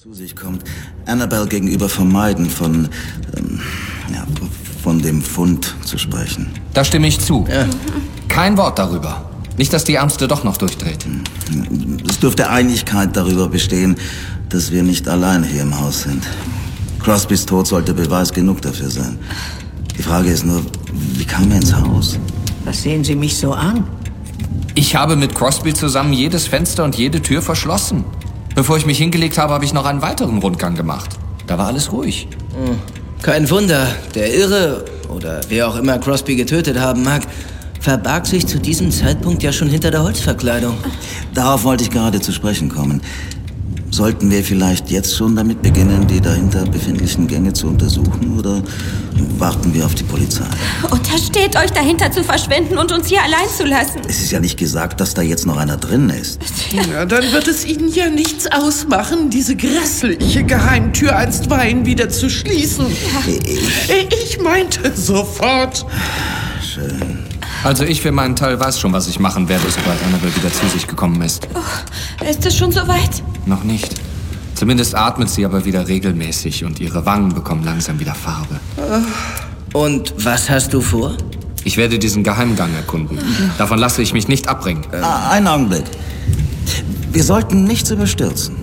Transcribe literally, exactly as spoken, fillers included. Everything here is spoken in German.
zu sich kommt, Annabelle gegenüber vermeiden, von, ähm, ja, von dem Fund zu sprechen. Da stimme ich zu. Ja. Kein Wort darüber. Nicht, dass die Ärmste doch noch durchdreht. Es dürfte Einigkeit darüber bestehen, dass wir nicht allein hier im Haus sind. Crosbys Tod sollte Beweis genug dafür sein. Die Frage ist nur, wie kam er ins Haus? Was sehen Sie mich so an? Ich habe mit Crosby zusammen jedes Fenster und jede Tür verschlossen. Bevor ich mich hingelegt habe, habe ich noch einen weiteren Rundgang gemacht. Da war alles ruhig. Hm. Kein Wunder, der Irre, oder wer auch immer Crosby getötet haben mag, verbarg sich zu diesem Zeitpunkt ja schon hinter der Holzverkleidung. Darauf wollte ich gerade zu sprechen kommen. Sollten wir vielleicht jetzt schon damit beginnen, die dahinter befindlichen Gänge zu untersuchen, oder warten wir auf die Polizei? Untersteht euch, dahinter zu verschwinden und uns hier allein zu lassen. Es ist ja nicht gesagt, dass da jetzt noch einer drin ist. Na, dann wird es Ihnen ja nichts ausmachen, diese grässliche Geheimtür einstweilen wieder zu schließen. Ich, ich meinte sofort. Schön. Also ich für meinen Teil weiß schon, was ich machen werde, sobald Annabelle wieder zu sich gekommen ist. Oh, ist es schon soweit? Noch nicht. Zumindest atmet sie aber wieder regelmäßig und ihre Wangen bekommen langsam wieder Farbe. Und was hast du vor? Ich werde diesen Geheimgang erkunden. Davon lasse ich mich nicht abbringen. Ah, einen Augenblick. Wir sollten nichts überstürzen.